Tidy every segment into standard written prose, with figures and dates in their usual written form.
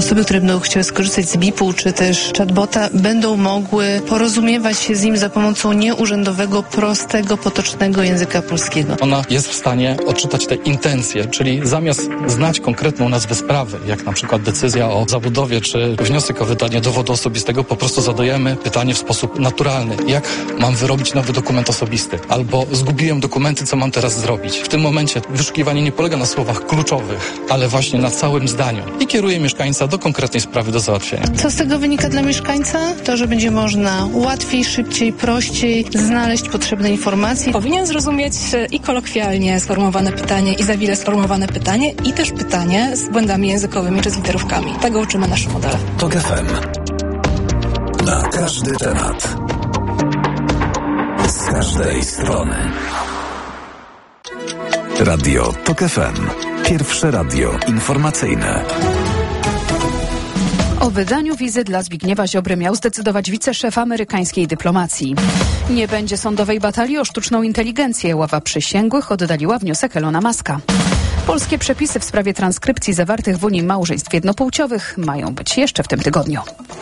osoby, które będą chciały skorzystać z BIP-u czy też chatbota, będą mogły porozumiewać się z nim za pomocą nieurzędowego, prostego, potocznego języka polskiego. Ona jest w stanie odczytać te intencje, czyli zamiast znać konkretną nazwę sprawy, jak na przykład decyzja o zabudowie czy wniosek o wydanie dowodu osobistego, po prostu zadajemy pytanie w sposób naturalny. Jak mam wyrobić nowy dokument osobisty? Albo zgubiłem dokumenty, co mam teraz zrobić? W tym momencie wyszukiwanie nie polega na słowach kluczowych, ale właśnie na całym zdaniu i kieruje mieszkańca do konkretnej sprawy do załatwienia. Co z tego wynika dla mieszkańca? To, że będzie można łatwiej, szybciej, prościej znaleźć potrzebne informacje. Powinien zrozumieć i kolokwialnie sformułowane pytanie, i za wile sformułowane pytanie, i też pytanie z błędami językowymi czy z literówkami. Tego uczymy nasze modele. TOK FM. Na każdy temat. Z każdej strony. Radio TOK FM. Pierwsze radio informacyjne. O wydaniu wizy dla Zbigniewa Ziobry miał zdecydować wiceszef amerykańskiej dyplomacji. Nie będzie sądowej batalii o sztuczną inteligencję. Ława przysięgłych oddaliła wniosek Elona Muska. Polskie przepisy w sprawie transkrypcji zawartych w Unii małżeństw jednopłciowych mają być jeszcze w tym tygodniu.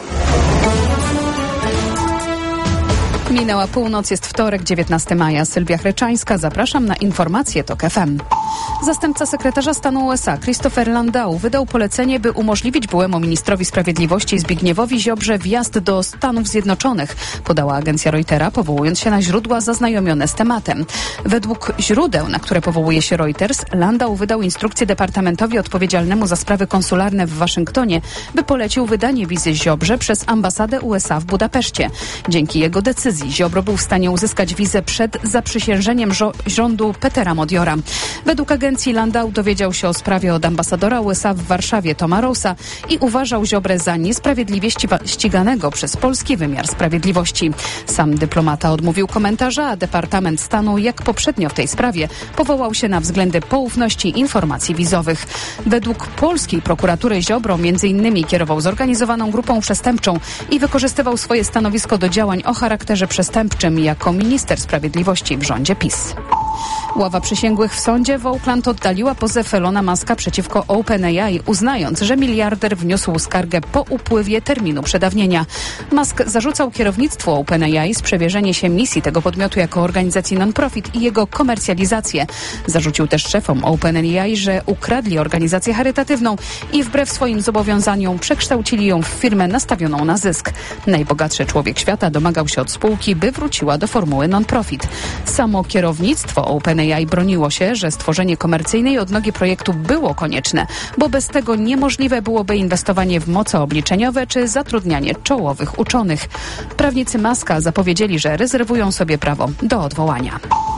Minęła północ, jest wtorek, 19 maja. Sylwia Chreczańska, zapraszam na informacje TOK FM. Zastępca sekretarza stanu USA Christopher Landau wydał polecenie, by umożliwić byłemu ministrowi sprawiedliwości Zbigniewowi Ziobrze wjazd do Stanów Zjednoczonych, podała agencja Reutera, powołując się na źródła zaznajomione z tematem. Według źródeł, na które powołuje się Reuters, Landau wydał instrukcję departamentowi odpowiedzialnemu za sprawy konsularne w Waszyngtonie, by polecił wydanie wizy Ziobrze przez ambasadę USA w Budapeszcie. Dzięki jego decyzji Ziobro był w stanie uzyskać wizę przed zaprzysiężeniem rządu Petera Modiora. Według agencji Landau dowiedział się o sprawie od ambasadora USA w Warszawie Toma Rosa i uważał Ziobrę za niesprawiedliwie ściganego przez polski wymiar sprawiedliwości. Sam dyplomata odmówił komentarza, a Departament Stanu, jak poprzednio w tej sprawie, powołał się na względy poufności informacji wizowych. Według polskiej prokuratury Ziobro m.in. kierował zorganizowaną grupą przestępczą i wykorzystywał swoje stanowisko do działań o charakterze przestępczym jako minister sprawiedliwości w rządzie PiS. Ława przysięgłych w sądzie w Oakland oddaliła pozew Elona Muska przeciwko OpenAI, uznając, że miliarder wniósł skargę po upływie terminu przedawnienia. Musk zarzucał kierownictwu OpenAI sprzewierzenie się misji tego podmiotu jako organizacji non-profit i jego komercjalizację. Zarzucił też szefom OpenAI, że ukradli organizację charytatywną i wbrew swoim zobowiązaniom przekształcili ją w firmę nastawioną na zysk. Najbogatszy człowiek świata domagał się od spółki, by wróciła do formuły non-profit. Samo kierownictwo OpenAI broniło się, że stworzenie komercyjnej odnogi projektu było konieczne, bo bez tego niemożliwe byłoby inwestowanie w moce obliczeniowe czy zatrudnianie czołowych uczonych. Prawnicy Muska zapowiedzieli, że rezerwują sobie prawo do odwołania.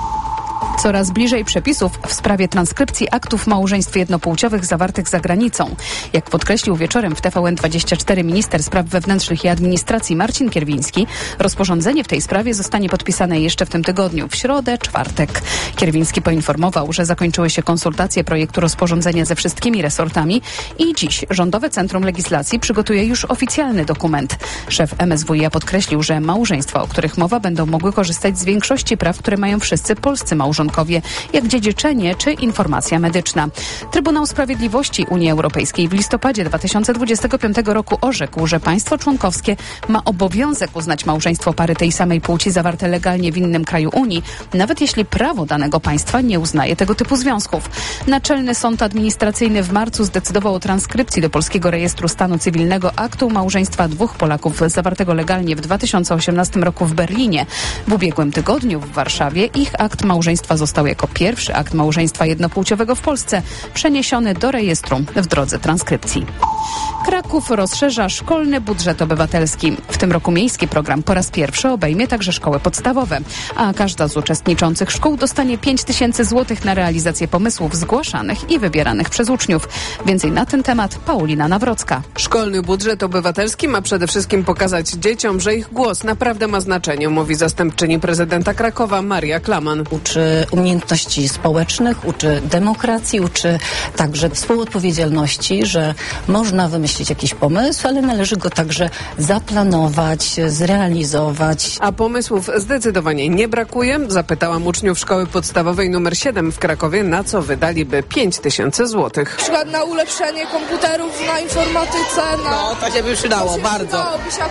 Coraz bliżej przepisów w sprawie transkrypcji aktów małżeństw jednopłciowych zawartych za granicą. Jak podkreślił wieczorem w TVN24 minister spraw wewnętrznych i administracji Marcin Kierwiński, rozporządzenie w tej sprawie zostanie podpisane jeszcze w tym tygodniu, w środę, czwartek. Kierwiński poinformował, że zakończyły się konsultacje projektu rozporządzenia ze wszystkimi resortami i dziś Rządowe Centrum Legislacji przygotuje już oficjalny dokument. Szef MSWiA podkreślił, że małżeństwa, o których mowa, będą mogły korzystać z większości praw, które mają wszyscy polscy małżonkowie, jak dziedziczenie czy informacja medyczna. Trybunał Sprawiedliwości Unii Europejskiej w listopadzie 2025 roku orzekł, że państwo członkowskie ma obowiązek uznać małżeństwo pary tej samej płci zawarte legalnie w innym kraju Unii, nawet jeśli prawo danego państwa nie uznaje tego typu związków. Naczelny Sąd Administracyjny w marcu zdecydował o transkrypcji do Polskiego Rejestru Stanu Cywilnego aktu małżeństwa dwóch Polaków zawartego legalnie w 2018 roku w Berlinie. W ubiegłym tygodniu w Warszawie ich akt małżeństwa został jako pierwszy akt małżeństwa jednopłciowego w Polsce przeniesiony do rejestru w drodze transkrypcji. Kraków rozszerza szkolny budżet obywatelski. W tym roku miejski program po raz pierwszy obejmie także szkoły podstawowe, a każda z uczestniczących szkół dostanie 5 000 złotych na realizację pomysłów zgłaszanych i wybieranych przez uczniów. Więcej na ten temat Paulina Nawrocka. Szkolny budżet obywatelski ma przede wszystkim pokazać dzieciom, że ich głos naprawdę ma znaczenie, mówi zastępczyni prezydenta Krakowa Maria Klaman. Uczy uczy umiejętności społecznych, uczy demokracji, uczy także współodpowiedzialności, że można wymyślić jakiś pomysł, ale należy go także zaplanować, zrealizować. A pomysłów zdecydowanie nie brakuje. Zapytałam uczniów szkoły podstawowej nr 7 w Krakowie, na co wydaliby 5000 złotych. Na przykład na ulepszenie komputerów, na informatyce, No, to się by przydało, bardzo.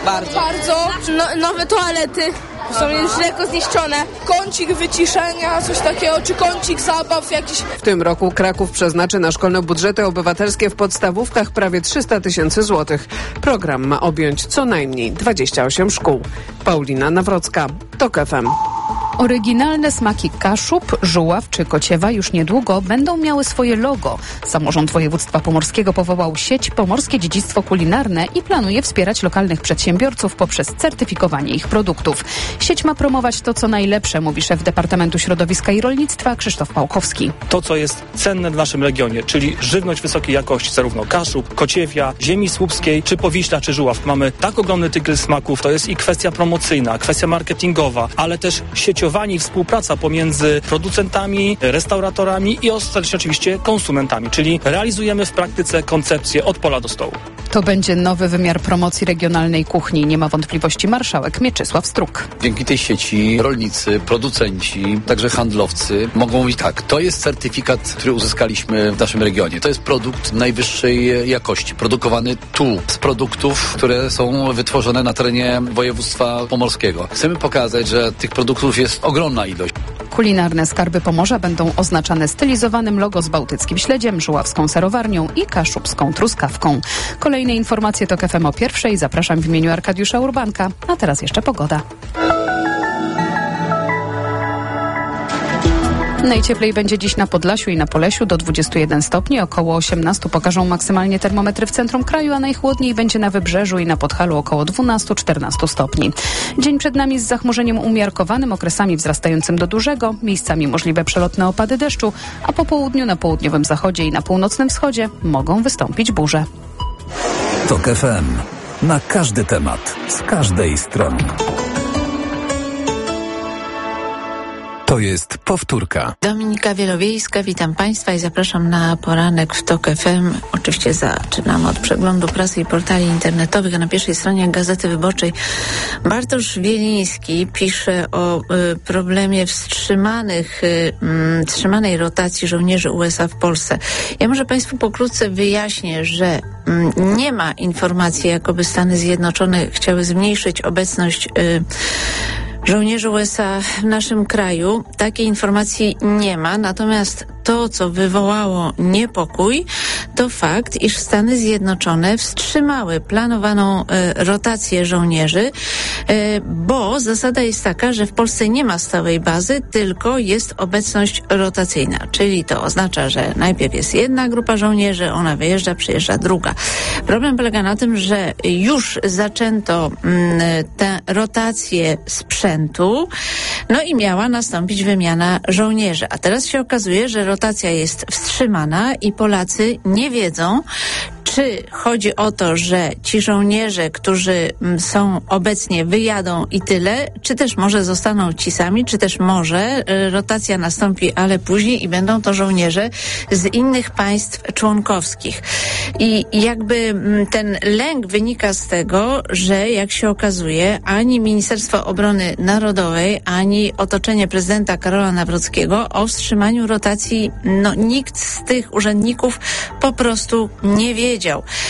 Nowe toalety. Są już lekko zniszczone. Kącik wyciszenia, coś takiego, czy kącik zabaw jakiś. W tym roku Kraków przeznaczy na szkolne budżety obywatelskie w podstawówkach prawie 300 000 złotych. Program ma objąć co najmniej 28 szkół. Paulina Nawrocka, TOK FM. Oryginalne smaki Kaszub, Żuław czy Kociewa już niedługo będą miały swoje logo. Samorząd województwa pomorskiego powołał sieć Pomorskie Dziedzictwo Kulinarne i planuje wspierać lokalnych przedsiębiorców poprzez certyfikowanie ich produktów. Sieć ma promować to, co najlepsze, mówi szef Departamentu Środowiska i Rolnictwa Krzysztof Pałkowski. To, co jest cenne w naszym regionie, czyli żywność wysokiej jakości, zarówno Kaszub, Kociewia, ziemi słupskiej, czy Powiśla, czy Żuław. Mamy tak ogromny tygrys smaków, to jest i kwestia promocyjna, kwestia marketingowa, ale też sieciowanie i współpraca pomiędzy producentami, restauratorami i ostatecznie oczywiście konsumentami, czyli realizujemy w praktyce koncepcję od pola do stołu. To będzie nowy wymiar promocji regionalnej kuchni, nie ma wątpliwości marszałek Mieczysław Struk. Dzięki tej sieci rolnicy, producenci, także handlowcy mogą mówić tak, to jest certyfikat, który uzyskaliśmy w naszym regionie. To jest produkt najwyższej jakości, produkowany tu, z produktów, które są wytworzone na terenie województwa pomorskiego. Chcemy pokazać, że tych produktów jest ogromna ilość. Kulinarne skarby Pomorza będą oznaczane stylizowanym logo z bałtyckim śledziem, żuławską serowarnią i kaszubską truskawką. Kolejne informacje TOK FM o 1:00. Zapraszam w imieniu Arkadiusza Urbanka. A teraz jeszcze pogoda. Najcieplej będzie dziś na Podlasiu i na Polesiu do 21 stopni, około 18 pokażą maksymalnie termometry w centrum kraju, a najchłodniej będzie na Wybrzeżu i na Podhalu około 12-14 stopni. Dzień przed nami z zachmurzeniem umiarkowanym, okresami wzrastającym do dużego, miejscami możliwe przelotne opady deszczu, a po południu na południowym zachodzie i na północnym wschodzie mogą wystąpić burze. TOK FM. Na każdy temat, z każdej strony. To jest powtórka. Dominika Wielowiejska, witam Państwa i zapraszam na poranek w TOK FM. Oczywiście zaczynamy od przeglądu prasy i portali internetowych, a na pierwszej stronie Gazety Wyborczej Bartosz Wieliński pisze o problemie wstrzymanej rotacji żołnierzy USA w Polsce. Ja może Państwu pokrótce wyjaśnię, że nie ma informacji, jakoby Stany Zjednoczone chciały zmniejszyć obecność żołnierzy USA w naszym kraju. Takiej informacji nie ma, natomiast to, co wywołało niepokój, to fakt, iż Stany Zjednoczone wstrzymały planowaną rotację żołnierzy, bo zasada jest taka, że w Polsce nie ma stałej bazy, tylko jest obecność rotacyjna, czyli to oznacza, że najpierw jest jedna grupa żołnierzy, ona wyjeżdża, przyjeżdża druga. Problem polega na tym, że już zaczęto tę rotację sprzętu, no i miała nastąpić wymiana żołnierzy, a teraz się okazuje, że rotacja jest wstrzymana i Polacy nie wiedzą, czy chodzi o to, że ci żołnierze, którzy są obecnie, wyjadą i tyle, czy też może zostaną ci sami, czy też może rotacja nastąpi, ale później i będą to żołnierze z innych państw członkowskich. I jakby ten lęk wynika z tego, że jak się okazuje, ani Ministerstwo Obrony Narodowej, ani otoczenie prezydenta Karola Nawrockiego o wstrzymaniu rotacji, nikt z tych urzędników po prostu nie wiedział.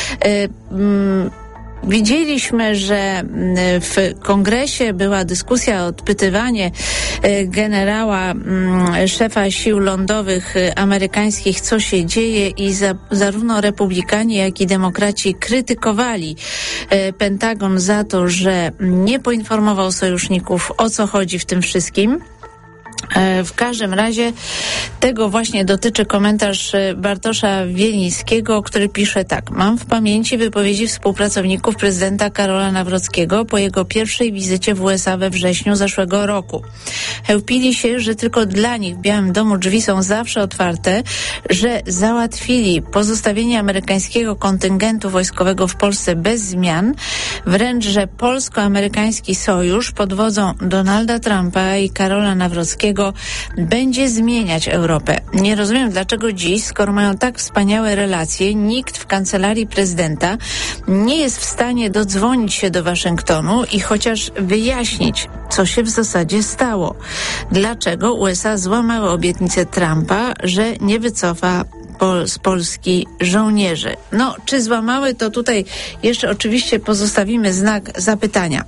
Widzieliśmy, że w kongresie była dyskusja, odpytywanie generała, szefa sił lądowych amerykańskich, co się dzieje i zarówno republikanie, jak i demokraci krytykowali Pentagon za to, że nie poinformował sojuszników, o co chodzi w tym wszystkim. W każdym razie tego właśnie dotyczy komentarz Bartosza Wielińskiego, który pisze tak. Mam w pamięci wypowiedzi współpracowników prezydenta Karola Nawrockiego po jego pierwszej wizycie w USA we wrześniu zeszłego roku. Chełpili się, że tylko dla nich w Białym Domu drzwi są zawsze otwarte, że załatwili pozostawienie amerykańskiego kontyngentu wojskowego w Polsce bez zmian, wręcz, że polsko-amerykański sojusz pod wodzą Donalda Trumpa i Karola Nawrockiego Zachodniego będzie zmieniać Europę. Nie rozumiem, dlaczego dziś, skoro mają tak wspaniałe relacje, nikt w kancelarii prezydenta nie jest w stanie dodzwonić się do Waszyngtonu i chociaż wyjaśnić, co się w zasadzie stało. Dlaczego USA złamały obietnicę Trumpa, że nie wycofa z Polski żołnierzy. No, czy złamały, to tutaj jeszcze oczywiście pozostawimy znak zapytania.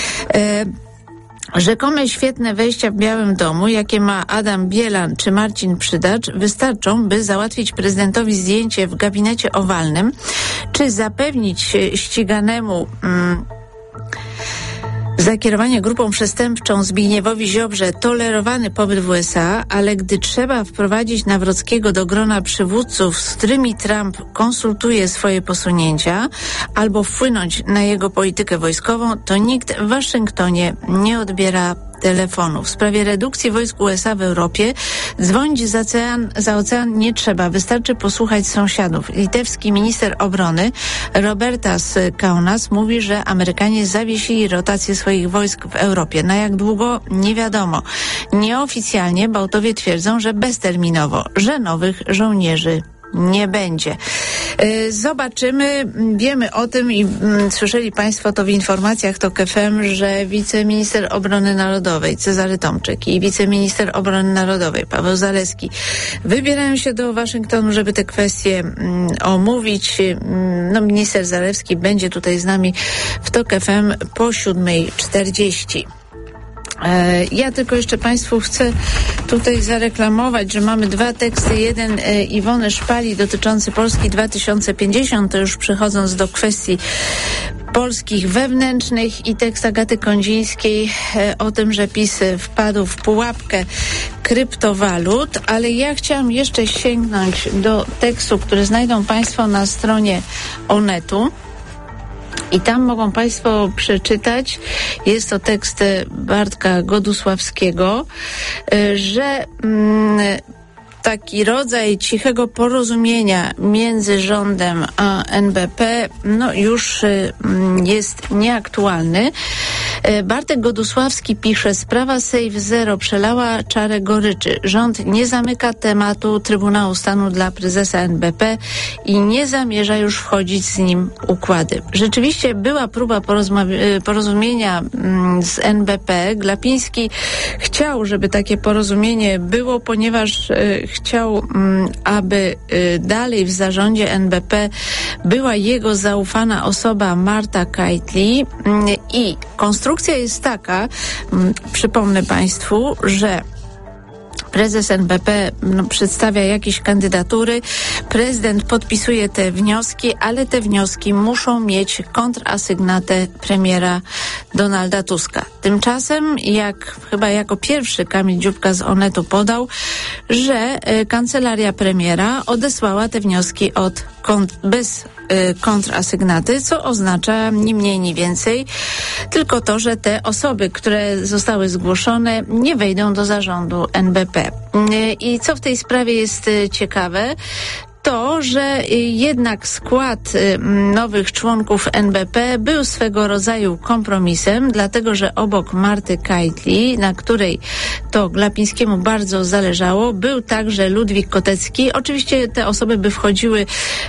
Rzekome świetne wejścia w Białym Domu, jakie ma Adam Bielan czy Marcin Przydacz, wystarczą, by załatwić prezydentowi zdjęcie w gabinecie owalnym, czy zapewnić ściganemu za kierowanie grupą przestępczą Zbigniewowi Ziobrze tolerowany pobyt w USA, ale gdy trzeba wprowadzić Nawrockiego do grona przywódców, z którymi Trump konsultuje swoje posunięcia, albo wpłynąć na jego politykę wojskową, to nikt w Waszyngtonie nie telefonu. W sprawie redukcji wojsk USA w Europie dzwonić za ocean nie trzeba. Wystarczy posłuchać sąsiadów. Litewski minister obrony Robertas Kaunas mówi, że Amerykanie zawiesili rotację swoich wojsk w Europie. Na jak długo? Nie wiadomo. Nieoficjalnie Bałtowie twierdzą, że bezterminowo, że nowych żołnierzy nie będzie. Zobaczymy, wiemy o tym i słyszeli Państwo to w informacjach TOK FM, że wiceminister obrony narodowej Cezary Tomczyk i wiceminister obrony narodowej Paweł Zalewski wybierają się do Waszyngtonu, żeby te kwestie omówić. No, minister Zalewski będzie tutaj z nami w TOK FM po 7:40. Ja tylko jeszcze Państwu chcę tutaj zareklamować, że mamy dwa teksty. Jeden Iwony Szpali dotyczący Polski 2050, to już przechodząc do kwestii polskich wewnętrznych, i tekst Agaty Kondzińskiej o tym, że PiS wpadł w pułapkę kryptowalut, ale ja chciałam jeszcze sięgnąć do tekstu, który znajdą Państwo na stronie Onetu. I tam mogą Państwo przeczytać, jest to tekst Bartka Godusławskiego, że taki rodzaj cichego porozumienia między rządem a NBP już jest nieaktualny. Bartek Godusławski pisze: sprawa Safe Zero przelała czarę goryczy. Rząd nie zamyka tematu Trybunału Stanu dla prezesa NBP i nie zamierza już wchodzić z nim układy. Rzeczywiście była próba porozumienia z NBP. Glapiński chciał, żeby takie porozumienie było, ponieważ chciał, aby dalej w zarządzie NBP była jego zaufana osoba Marta Kajtli, i konstrukcja jest taka, przypomnę Państwu, że prezes NBP przedstawia jakieś kandydatury, prezydent podpisuje te wnioski, ale te wnioski muszą mieć kontrasygnatę premiera Donalda Tuska. Tymczasem, chyba jako pierwszy Kamil Dziubka z Onetu podał, że kancelaria premiera odesłała te wnioski bez kontrasygnaty, co oznacza ni mniej, ni więcej tylko to, że te osoby, które zostały zgłoszone, nie wejdą do zarządu NBP. I co w tej sprawie jest ciekawe, to, że jednak skład nowych członków NBP był swego rodzaju kompromisem, dlatego że obok Marty Kajtli, na której to Glapińskiemu bardzo zależało, był także Ludwik Kotecki. Oczywiście te osoby by wchodziły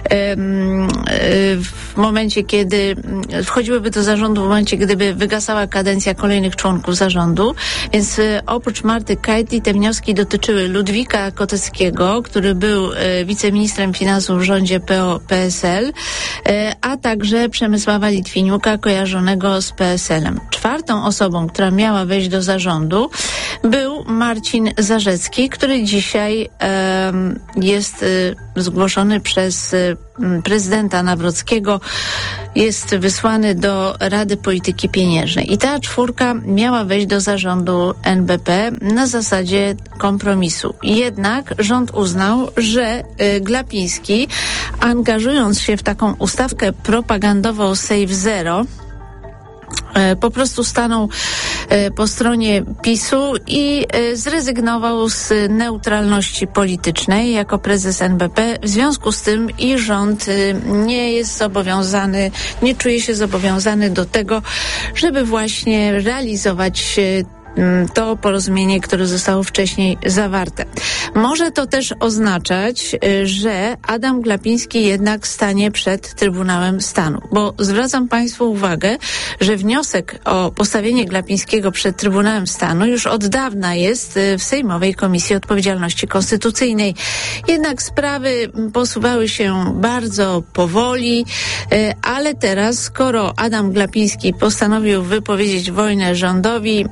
w momencie, kiedy wchodziłyby do zarządu w momencie, gdyby wygasała kadencja kolejnych członków zarządu. Więc oprócz Marty Kajtli te wnioski dotyczyły Ludwika Koteckiego, który był wiceministrem finansów w rządzie PO-PSL, a także Przemysława Litwiniuka, kojarzonego z PSL-em. Czwartą osobą, która miała wejść do zarządu, był Marcin Zarzecki, który dzisiaj jest zgłoszony przez prezydenta Nawrockiego, jest wysłany do Rady Polityki Pieniężnej. I ta czwórka miała wejść do zarządu NBP na zasadzie kompromisu. Jednak rząd uznał, że Glapiński, angażując się w taką ustawkę propagandową Safe Zero, po prostu stanął po stronie PiS-u i zrezygnował z neutralności politycznej jako prezes NBP. W związku z tym i rząd nie jest zobowiązany, nie czuje się zobowiązany do tego, żeby właśnie realizować to porozumienie, które zostało wcześniej zawarte. Może to też oznaczać, że Adam Glapiński jednak stanie przed Trybunałem Stanu, bo zwracam Państwu uwagę, że wniosek o postawienie Glapińskiego przed Trybunałem Stanu już od dawna jest w Sejmowej Komisji Odpowiedzialności Konstytucyjnej. Jednak sprawy posuwały się bardzo powoli, ale teraz, skoro Adam Glapiński postanowił wypowiedzieć wojnę rządowi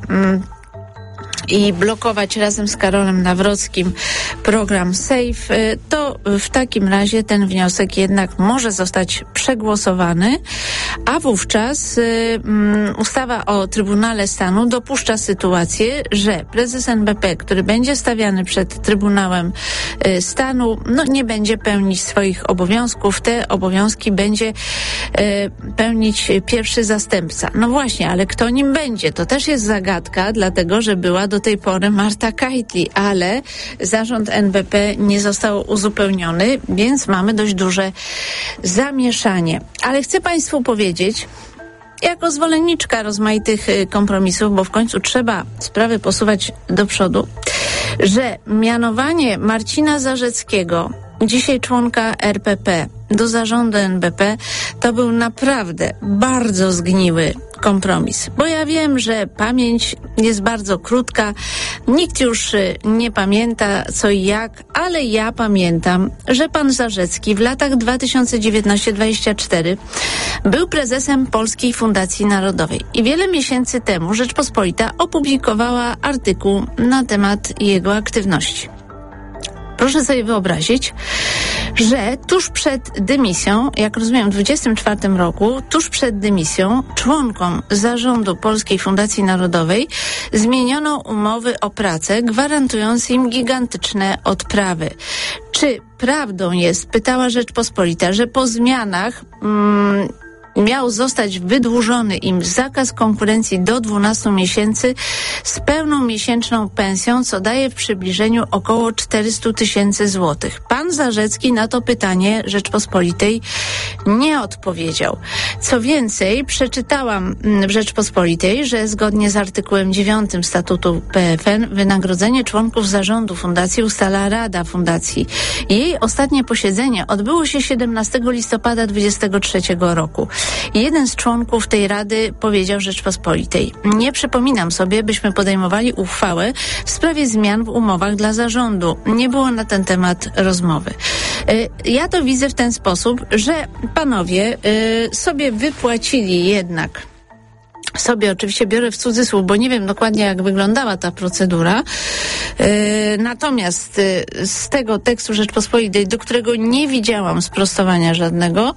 i blokować razem z Karolem Nawrockim program SAFE, to w takim razie ten wniosek jednak może zostać przegłosowany, a wówczas ustawa o Trybunale Stanu dopuszcza sytuację, że prezes NBP, który będzie stawiany przed Trybunałem Stanu, nie będzie pełnić swoich obowiązków. Te obowiązki będzie pełnić pierwszy zastępca. No właśnie, ale kto nim będzie? To też jest zagadka, dlatego że była do tej pory Marta Kajtli, ale zarząd NBP nie został uzupełniony, więc mamy dość duże zamieszanie. Ale chcę Państwu powiedzieć, jako zwolenniczka rozmaitych kompromisów, bo w końcu trzeba sprawy posuwać do przodu, że mianowanie Marcina Zarzeckiego, dzisiaj członka RPP, do zarządu NBP, to był naprawdę bardzo zgniły kompromis. Bo ja wiem, że pamięć jest bardzo krótka, nikt już nie pamięta co i jak, ale ja pamiętam, że pan Zarzecki w latach 2019-2024 był prezesem Polskiej Fundacji Narodowej i wiele miesięcy temu Rzeczpospolita opublikowała artykuł na temat jego aktywności. Proszę sobie wyobrazić, że tuż przed dymisją, jak rozumiem w 2024 roku, tuż przed dymisją członkom zarządu Polskiej Fundacji Narodowej zmieniono umowy o pracę, gwarantując im gigantyczne odprawy. Czy prawdą jest, pytała Rzeczpospolita, że po zmianach miał zostać wydłużony im zakaz konkurencji do 12 miesięcy z pełną miesięczną pensją, co daje w przybliżeniu około 400 000 złotych. Pan Zarzecki na to pytanie Rzeczpospolitej nie odpowiedział. Co więcej, przeczytałam w Rzeczpospolitej, że zgodnie z artykułem 9 statutu PFN wynagrodzenie członków zarządu fundacji ustala Rada Fundacji. Jej ostatnie posiedzenie odbyło się 17 listopada 2023 roku. Jeden z członków tej rady powiedział Rzeczpospolitej: nie przypominam sobie, byśmy podejmowali uchwałę w sprawie zmian w umowach dla zarządu. Nie było na ten temat rozmowy. Ja to widzę w ten sposób, że panowie sobie wypłacili jednak, sobie oczywiście biorę w cudzysłów, bo nie wiem dokładnie jak wyglądała ta procedura. Natomiast z tego tekstu Rzeczpospolitej, do którego nie widziałam sprostowania żadnego,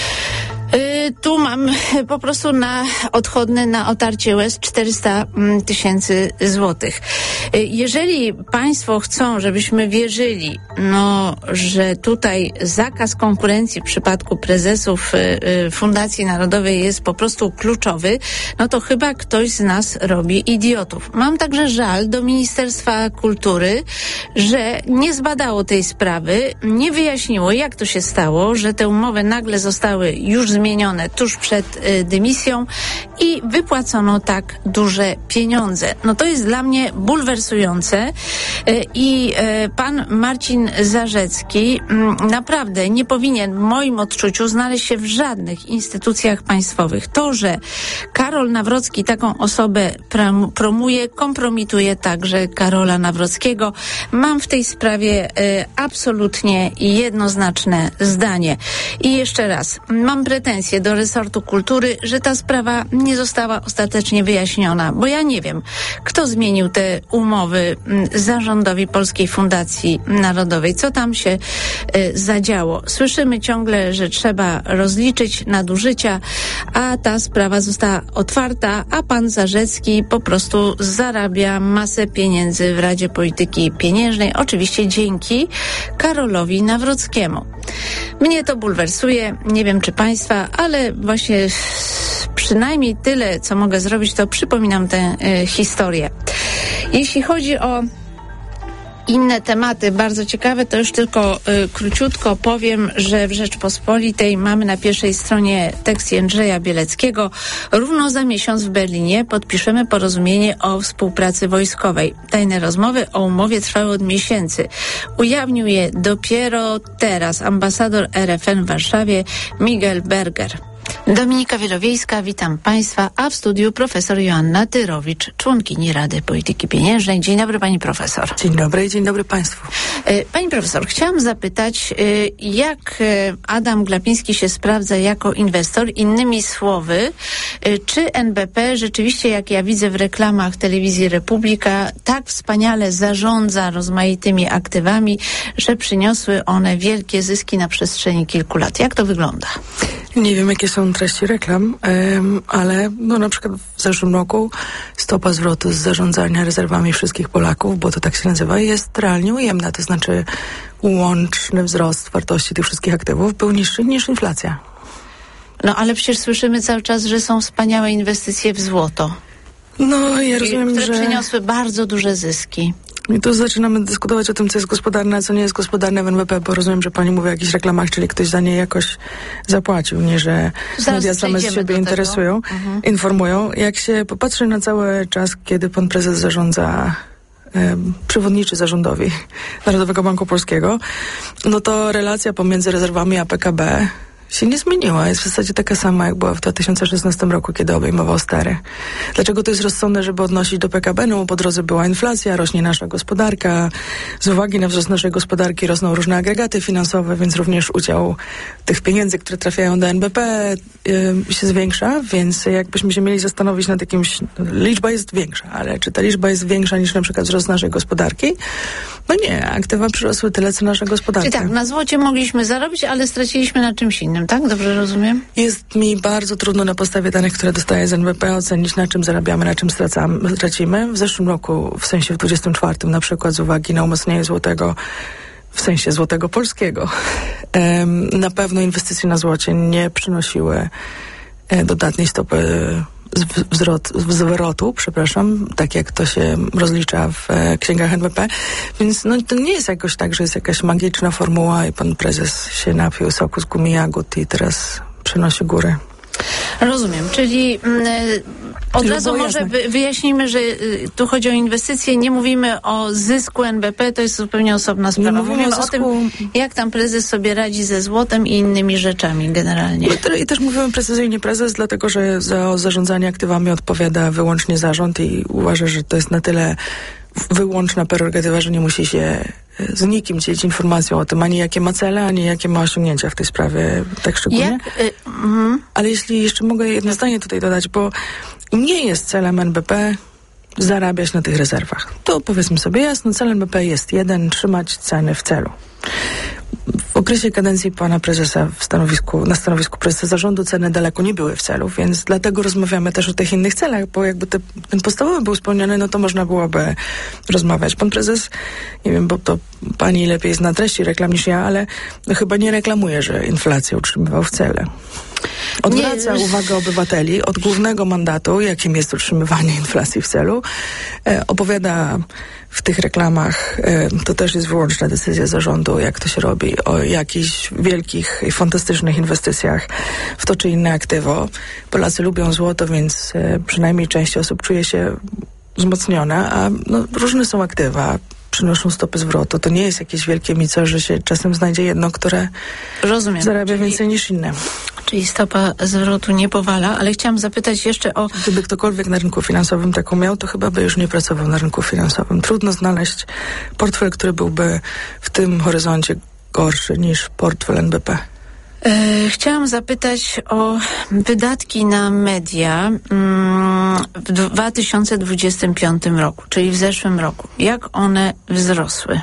tu mam po prostu na odchodne, na otarcie łez 400 000 złotych. Jeżeli państwo chcą, żebyśmy wierzyli, że tutaj zakaz konkurencji w przypadku prezesów Fundacji Narodowej jest po prostu kluczowy, to chyba ktoś z nas robi idiotów. Mam także żal do Ministerstwa Kultury, że nie zbadało tej sprawy, nie wyjaśniło, jak to się stało, że te umowy nagle zostały już zmienione tuż przed dymisją i wypłacono tak duże pieniądze. To jest dla mnie bulwersujące i pan Marcin Zarzecki naprawdę nie powinien w moim odczuciu znaleźć się w żadnych instytucjach państwowych. To, że Karol Nawrocki taką osobę promuje, kompromituje także Karola Nawrockiego. Mam w tej sprawie absolutnie jednoznaczne zdanie. I jeszcze raz, mam pretensje do resortu kultury, że ta sprawa nie została ostatecznie wyjaśniona, bo ja nie wiem, kto zmienił te umowy zarządowi Polskiej Fundacji Narodowej, co tam się zadziało. Słyszymy ciągle, że trzeba rozliczyć nadużycia, a ta sprawa została otwarta, a pan Zarzecki po prostu zarabia masę pieniędzy w Radzie Polityki Pieniężnej, oczywiście dzięki Karolowi Nawrockiemu. Mnie to bulwersuje, nie wiem czy państwa, ale właśnie przynajmniej tyle, co mogę zrobić, to przypominam tę historię. Jeśli chodzi o inne tematy bardzo ciekawe, to już tylko króciutko powiem, że w Rzeczpospolitej mamy na pierwszej stronie tekst Jędrzeja Bieleckiego. Równo za miesiąc w Berlinie podpiszemy porozumienie o współpracy wojskowej. Tajne rozmowy o umowie trwały od miesięcy. Ujawnił je dopiero teraz ambasador RFN w Warszawie Miguel Berger. Dominika Wielowiejska, witam Państwa, a w studiu profesor Joanna Tyrowicz, członkini Rady Polityki Pieniężnej. Dzień dobry, pani profesor. Dzień dobry Państwu. Pani profesor, chciałam zapytać, jak Adam Glapiński się sprawdza jako inwestor? Innymi słowy, czy NBP rzeczywiście, jak ja widzę w reklamach telewizji Republika, tak wspaniale zarządza rozmaitymi aktywami, że przyniosły one wielkie zyski na przestrzeni kilku lat? Jak to wygląda? Nie wiem, jakie są treści reklam, ale na przykład w zeszłym roku stopa zwrotu z zarządzania rezerwami wszystkich Polaków, bo to tak się nazywa, jest realnie ujemna. To znaczy łączny wzrost wartości tych wszystkich aktywów był niższy niż inflacja. No ale przecież słyszymy cały czas, że są wspaniałe inwestycje w złoto. No, ja rozumiem, które przyniosły bardzo duże zyski. I tu zaczynamy dyskutować o tym, co jest gospodarne, a co nie jest gospodarne w NBP, bo rozumiem, że pani mówi o jakichś reklamach, czyli ktoś za nie jakoś zapłacił, nie że media same z siebie interesują, informują. Jak się popatrzy na cały czas, kiedy pan prezes zarządza, przewodniczy zarządowi Narodowego Banku Polskiego, no to relacja pomiędzy rezerwami a PKB się nie zmieniła. Jest w zasadzie taka sama, jak była w 2016 roku, kiedy obejmował stary. Dlaczego to jest rozsądne, żeby odnosić do PKB? No bo po drodze była inflacja, rośnie nasza gospodarka. Z uwagi na wzrost naszej gospodarki rosną różne agregaty finansowe, więc również udział tych pieniędzy, które trafiają do NBP się zwiększa, więc jakbyśmy się mieli zastanowić nad jakimś... Liczba jest większa, ale czy ta liczba jest większa niż na przykład wzrost naszej gospodarki? No nie, aktywa przyrosły tyle, co nasza gospodarka. Czyli tak, na złocie mogliśmy zarobić, ale straciliśmy na czymś innym, tak? Dobrze rozumiem? Jest mi bardzo trudno na podstawie danych, które dostaję z NBP, ocenić, na czym zarabiamy, na czym stracimy. W zeszłym roku, w sensie w 24, na przykład z uwagi na umocnienie złotego, w sensie złotego polskiego, na pewno inwestycje na złocie nie przynosiły dodatniej stopy zwrotu, tak jak to się rozlicza w księgach NBP. Więc to nie jest jakoś tak, że jest jakaś magiczna formuła i pan prezes się napił soku z gumi jagód i teraz przenosi góry. Rozumiem, czyli od razu może wyjaśnijmy, że tu chodzi o inwestycje, nie mówimy o zysku NBP, to jest zupełnie osobna sprawa. Mówimy o tym, jak tam prezes sobie radzi ze złotem i innymi rzeczami generalnie. I też mówimy precyzyjnie prezes, dlatego że za zarządzanie aktywami odpowiada wyłącznie zarząd i uważa, że to jest na tyle wyłączna prerogatywa, że nie musi się z nikim dzielić informacją o tym, ani jakie ma cele, ani jakie ma osiągnięcia w tej sprawie, tak szczególnie. Ale jeśli jeszcze mogę jedno zdanie tutaj dodać, bo nie jest celem NBP zarabiać na tych rezerwach. To powiedzmy sobie jasno, cel NBP jest jeden, trzymać ceny w celu. W okresie kadencji pana prezesa na stanowisku prezesa zarządu ceny daleko nie były w celu, więc dlatego rozmawiamy też o tych innych celach, bo jakby ten podstawowy był spełniony, no to można byłoby rozmawiać. Pan prezes, nie wiem, bo to pani lepiej zna treści reklam niż ja, ale chyba nie reklamuje, że inflację utrzymywał w cele. Odwraca uwagę obywateli od głównego mandatu, jakim jest utrzymywanie inflacji w celu. Opowiada w tych reklamach, to też jest wyłączna decyzja zarządu, jak to się robi, o jakichś wielkich i fantastycznych inwestycjach w to czy inne aktywo. Polacy lubią złoto, więc przynajmniej część osób czuje się wzmocniona, a różne są aktywa. Przynoszą stopy zwrotu. To nie jest jakieś wielkie mico, że się czasem znajdzie jedno, które zarabia więcej niż inne. Czyli stopa zwrotu nie powala, ale chciałam zapytać jeszcze o... Gdyby ktokolwiek na rynku finansowym taką miał, to chyba by już nie pracował na rynku finansowym. Trudno znaleźć portfel, który byłby w tym horyzoncie gorszy niż portfel NBP. Chciałam zapytać o wydatki na media w 2025 roku, czyli w zeszłym roku. Jak one wzrosły?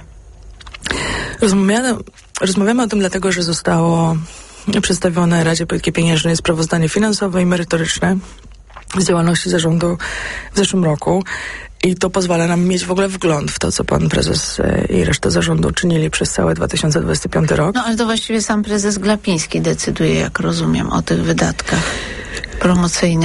Rozmawiamy o tym dlatego, że zostało przedstawione Radzie Polityki Pieniężnej sprawozdanie finansowe i merytoryczne z działalności zarządu w zeszłym roku. I to pozwala nam mieć w ogóle wgląd w to, co pan prezes i reszta zarządu czynili przez cały 2025 rok. No ale to właściwie sam prezes Glapiński decyduje, jak rozumiem, o tych wydatkach promocyjnych. No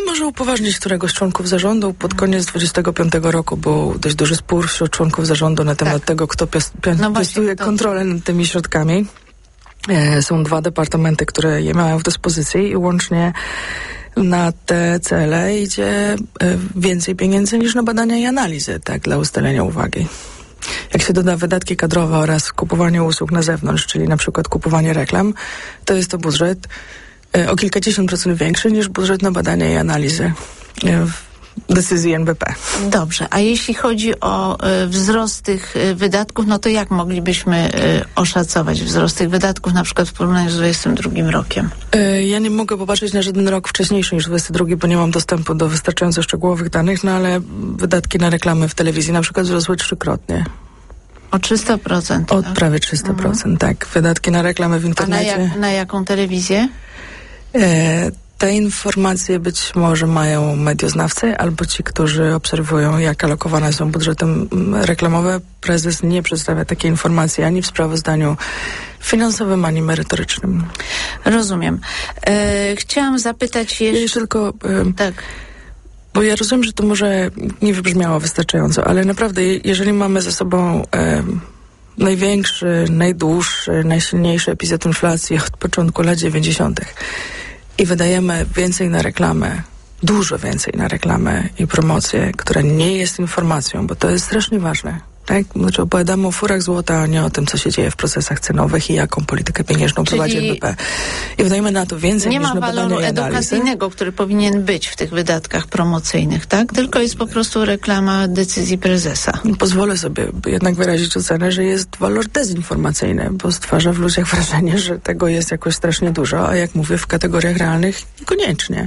może upoważnić któregoś z członków zarządu. Pod koniec 25 roku był dość duży spór wśród członków zarządu na temat tego, kto piastuje kontrolę nad tymi środkami. Są 2 departamenty, które je mają w dyspozycji i łącznie na te cele idzie więcej pieniędzy niż na badania i analizy, tak, dla ustalenia uwagi. Jak się doda wydatki kadrowe oraz kupowanie usług na zewnątrz, czyli na przykład kupowanie reklam, to jest to budżet o kilkadziesiąt procent większy niż budżet na badania i analizy decyzji NBP. Dobrze, a jeśli chodzi o wzrost tych wydatków, no to jak moglibyśmy oszacować wzrost tych wydatków, na przykład w porównaniu z 2022 rokiem? Ja nie mogę popatrzeć na żaden rok wcześniejszy niż 2022, bo nie mam dostępu do wystarczająco szczegółowych danych, no ale wydatki na reklamy w telewizji na przykład wzrosły 3-krotnie. O 300%? O prawie 300%, tak. Wydatki na reklamy w internecie. A na jaką telewizję? Te informacje być może mają medioznawcy albo ci, którzy obserwują, jak alokowane są budżetem reklamowe. Prezes nie przedstawia takiej informacji ani w sprawozdaniu finansowym, ani merytorycznym. Rozumiem. Chciałam zapytać jeszcze tylko... tak. Bo ja rozumiem, że to może nie wybrzmiało wystarczająco, ale naprawdę, jeżeli mamy ze sobą największy, najdłuższy, najsilniejszy epizod inflacji od początku lat 90. i wydajemy więcej na reklamę, dużo więcej na reklamę i promocję, która nie jest informacją, bo to jest strasznie ważne. Tak? Znaczy opowiadamy o furach złota, a nie o tym, co się dzieje w procesach cenowych i jaką politykę pieniężną prowadzi NBP. I wydajemy na to więcej niż na badania i analizy. Nie ma waloru edukacyjnego, który powinien być w tych wydatkach promocyjnych, tak? Tylko jest po prostu reklama decyzji prezesa. Pozwolę sobie jednak wyrazić ocenę, że jest walor dezinformacyjny, bo stwarza w ludziach wrażenie, że tego jest jakoś strasznie dużo, a jak mówię, w kategoriach realnych niekoniecznie.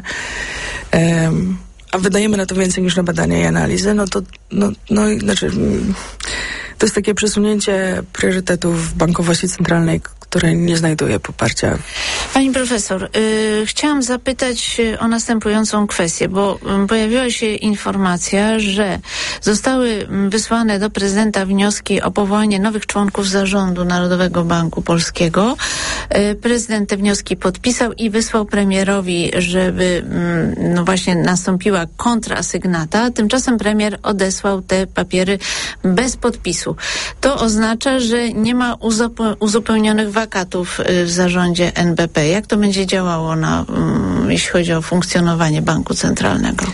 A wydajemy na to więcej niż na badania i analizę, to jest takie przesunięcie priorytetów w bankowości centralnej, które nie znajduje poparcia. Pani profesor, chciałam zapytać o następującą kwestię, bo pojawiła się informacja, że zostały wysłane do prezydenta wnioski o powołanie nowych członków zarządu Narodowego Banku Polskiego. Prezydent te wnioski podpisał i wysłał premierowi, żeby właśnie nastąpiła kontrasygnata. Tymczasem premier odesłał te papiery bez podpisu. To oznacza, że nie ma uzupełnionych wakatów w zarządzie NBP. Jak to będzie działało jeśli chodzi o funkcjonowanie banku centralnego?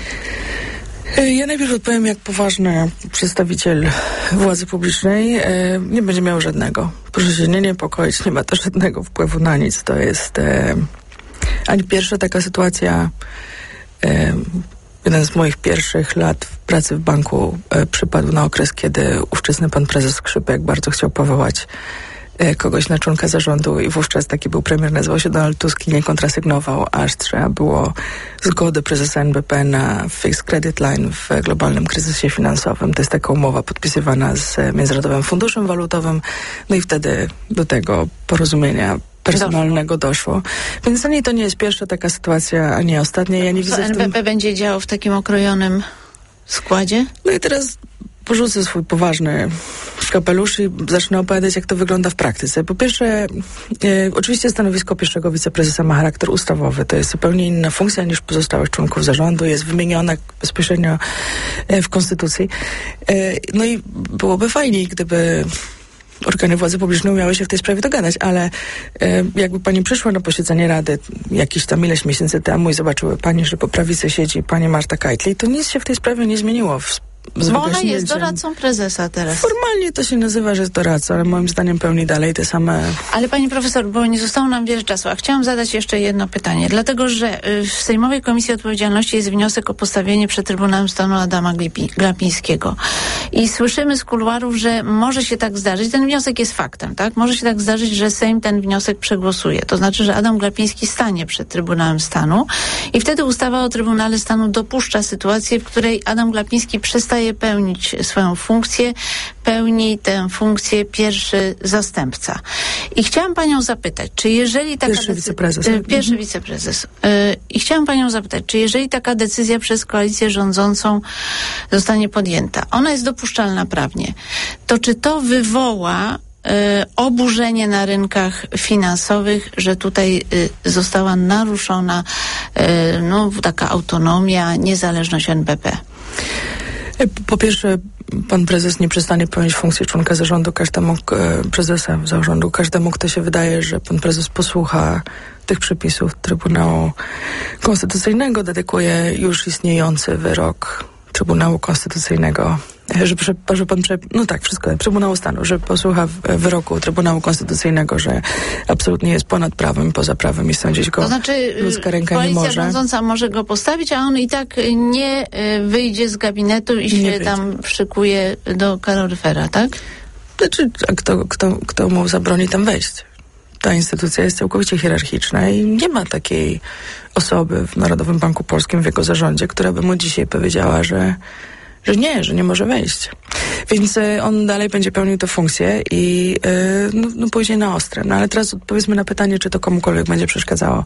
Ja najpierw odpowiem, jak poważny przedstawiciel władzy publicznej nie będzie miał żadnego. Proszę się nie niepokoić, nie ma to żadnego wpływu na nic. To jest ani pierwsza taka sytuacja. Jeden z moich pierwszych lat w pracy w banku przypadł na okres, kiedy ówczesny pan prezes Skrzypek bardzo chciał powołać kogoś na członka zarządu i wówczas taki był premier, nazywał się Donald Tusk i nie kontrasygnował, aż trzeba było zgody prezesa NBP na fixed credit line w globalnym kryzysie finansowym. To jest taka umowa podpisywana z Międzynarodowym Funduszem Walutowym, no i wtedy do tego porozumienia personalnego doszło. Więc ani to nie jest pierwsza taka sytuacja, ani ostatnia. Ja nie widzę NBP będzie działał w takim okrojonym składzie? No i teraz porzucę swój poważny kapelusz i zacznę opowiadać, jak to wygląda w praktyce. Po pierwsze, oczywiście stanowisko pierwszego wiceprezesa ma charakter ustawowy. To jest zupełnie inna funkcja niż pozostałych członków zarządu. Jest wymieniona bezpośrednio w Konstytucji. No i byłoby fajniej, gdyby organy władzy publicznej umiały się w tej sprawie dogadać, ale jakby pani przyszła na posiedzenie Rady jakiś tam ileś miesięcy temu i zobaczyły pani, że po prawicy siedzi pani Marta Kajtli, to nic się w tej sprawie nie zmieniło. Bo ona jest doradcą prezesa teraz. Formalnie to się nazywa, że jest doradcą, ale moim zdaniem pełni dalej te same... Ale pani profesor, bo nie zostało nam wiele czasu, a chciałam zadać jeszcze jedno pytanie, dlatego że w Sejmowej Komisji Odpowiedzialności jest wniosek o postawienie przed Trybunałem Stanu Adama Glapińskiego. I słyszymy z kuluarów, że może się tak zdarzyć, ten wniosek jest faktem, tak? Może się tak zdarzyć, że Sejm ten wniosek przegłosuje. To znaczy, że Adam Glapiński stanie przed Trybunałem Stanu i wtedy ustawa o Trybunale Stanu dopuszcza sytuację, w której Adam Glapiński przestaje pełnić swoją funkcję, pełni tę funkcję pierwszy zastępca. I chciałam panią zapytać, czy jeżeli taka pierwszy wiceprezes. I chciałam panią zapytać, czy jeżeli taka decyzja przez koalicję rządzącą zostanie podjęta, ona jest dopuszczalna prawnie, to czy to wywoła oburzenie na rynkach finansowych, że tutaj została naruszona taka autonomia, niezależność NBP? Po pierwsze, pan prezes nie przestanie pełnić funkcji członka zarządu, prezesa zarządu. Każdemu, kto się wydaje, że pan prezes posłucha tych przepisów Trybunału Konstytucyjnego, dedykuje już istniejący wyrok Trybunału Konstytucyjnego, Trybunału Stanu, że posłucha wyroku Trybunału Konstytucyjnego, że absolutnie jest ponad prawem, poza prawem i sądzić go ludzka ręka nie może. Koalicja rządząca może go postawić, a on i tak nie wyjdzie z gabinetu i się tam szykuje do kaloryfera, tak? Znaczy, kto mu zabroni tam wejść? Ta instytucja jest całkowicie hierarchiczna i nie ma takiej osoby w Narodowym Banku Polskim w jego zarządzie, która by mu dzisiaj powiedziała, że nie może wejść. Więc on dalej będzie pełnił tę funkcję i później na ostre. No ale teraz odpowiedzmy na pytanie, czy to komukolwiek będzie przeszkadzało.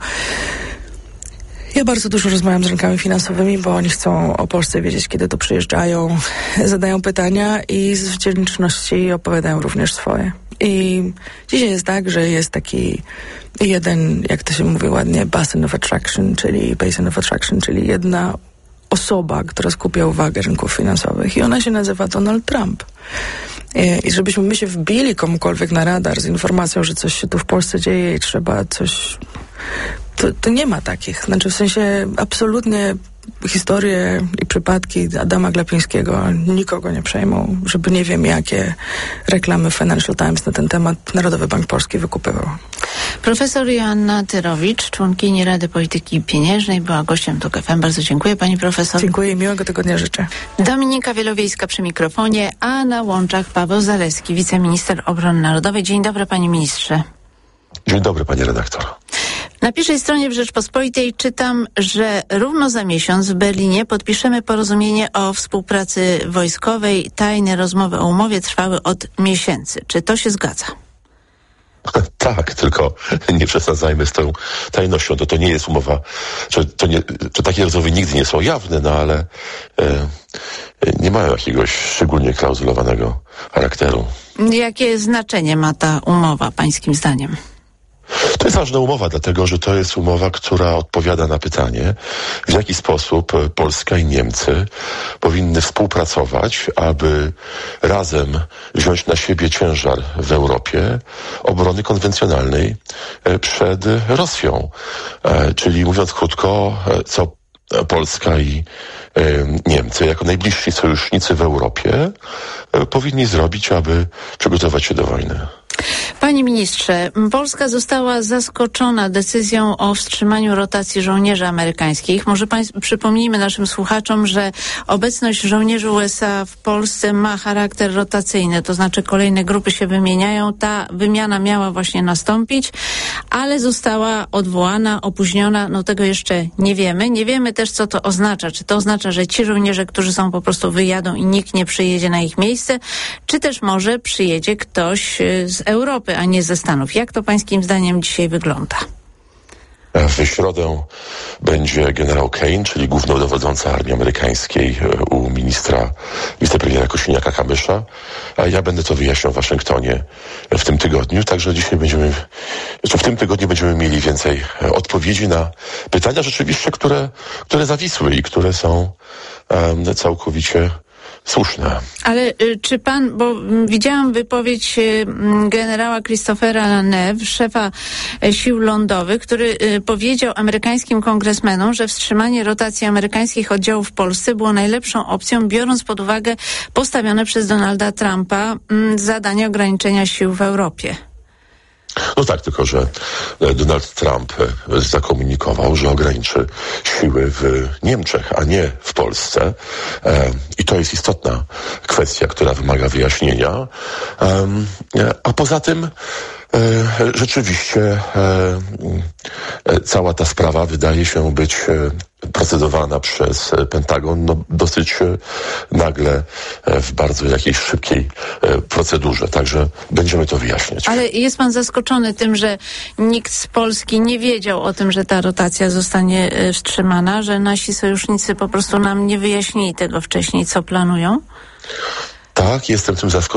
Ja bardzo dużo rozmawiam z rynkami finansowymi, bo oni chcą o Polsce wiedzieć, kiedy to przyjeżdżają, zadają pytania i z wdzięczności opowiadają również swoje. I dzisiaj jest tak, że jest taki jeden, jak to się mówi ładnie, basin of attraction, czyli jedna osoba, która skupia uwagę rynków finansowych i ona się nazywa Donald Trump. I żebyśmy my się wbili komukolwiek na radar z informacją, że coś się tu w Polsce dzieje i trzeba coś... To nie ma takich. Znaczy w sensie absolutnie historie i przypadki Adama Glapińskiego nikogo nie przejmą, żeby nie wiem jakie reklamy Financial Times na ten temat Narodowy Bank Polski wykupywał. Profesor Joanna Tyrowicz, członkini Rady Polityki Pieniężnej, była gościem TOK FM. Bardzo dziękuję pani profesor. Dziękuję i miłego tygodnia życzę. Dominika Wielowiejska przy mikrofonie, a na łączach Paweł Zalewski, wiceminister obrony narodowej. Dzień dobry panie ministrze. Dzień dobry pani redaktor. Na pierwszej stronie w Rzeczpospolitej czytam, że równo za miesiąc w Berlinie podpiszemy porozumienie o współpracy wojskowej. Tajne rozmowy o umowie trwały od miesięcy. Czy to się zgadza? Tak, tylko nie przesadzajmy z tą tajnością. To nie jest umowa, że takie rozmowy nigdy nie są jawne, no ale nie mają jakiegoś szczególnie klauzulowanego charakteru. Jakie znaczenie ma ta umowa pańskim zdaniem? To jest ważna umowa, dlatego że to jest umowa, która odpowiada na pytanie, w jaki sposób Polska i Niemcy powinny współpracować, aby razem wziąć na siebie ciężar w Europie obrony konwencjonalnej przed Rosją. Czyli mówiąc krótko, co Polska i Niemcy jako najbliżsi sojusznicy w Europie powinni zrobić, aby przygotować się do wojny. Panie ministrze, Polska została zaskoczona decyzją o wstrzymaniu rotacji żołnierzy amerykańskich. Może przypomnijmy naszym słuchaczom, że obecność żołnierzy USA w Polsce ma charakter rotacyjny, to znaczy kolejne grupy się wymieniają. Ta wymiana miała właśnie nastąpić, ale została odwołana, opóźniona. No tego jeszcze nie wiemy. Nie wiemy też, co to oznacza. Czy to oznacza, że ci żołnierze, którzy są po prostu wyjadą i nikt nie przyjedzie na ich miejsce, czy też może przyjedzie ktoś z Europy, a nie ze Stanów. Jak to pańskim zdaniem dzisiaj wygląda? W środę będzie generał Kane, czyli głównodowodząca armii amerykańskiej u wicepremiera Kosiniaka-Kamysza, a ja będę to wyjaśniał w Waszyngtonie w tym tygodniu, także w tym tygodniu będziemy mieli więcej odpowiedzi na pytania rzeczywiście, które zawisły i które są całkowicie słuszne. Ale czy pan, bo widziałam wypowiedź generała Christophera Lanew, szefa sił lądowych, który powiedział amerykańskim kongresmenom, że wstrzymanie rotacji amerykańskich oddziałów w Polsce było najlepszą opcją, biorąc pod uwagę postawione przez Donalda Trumpa zadanie ograniczenia sił w Europie. No tak, tylko że Donald Trump zakomunikował, że ograniczy siły w Niemczech, a nie w Polsce. I to jest istotna kwestia, która wymaga wyjaśnienia. A poza tym rzeczywiście cała ta sprawa wydaje się być procedowana przez Pentagon dosyć nagle, w bardzo jakiejś szybkiej procedurze. Także będziemy to wyjaśniać. Ale jest pan zaskoczony tym, że nikt z Polski nie wiedział o tym, że ta rotacja zostanie wstrzymana, że nasi sojusznicy po prostu nam nie wyjaśnili tego wcześniej, co planują? Tak, jestem tym zaskoczony.